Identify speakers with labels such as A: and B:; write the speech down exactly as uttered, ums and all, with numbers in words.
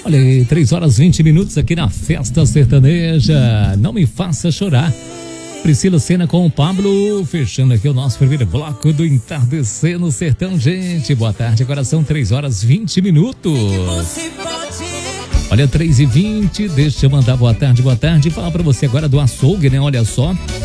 A: Olha aí, três horas e vinte minutos aqui na Festa Sertaneja. Não me faça chorar. Priscila Senna com o Pablo, fechando aqui o nosso primeiro bloco do Entardecer no Sertão. Gente, boa tarde, agora são três horas e vinte minutos. Olha, três e vinte, deixa eu mandar boa tarde, boa tarde. Falar pra você agora do açougue, né? Olha só,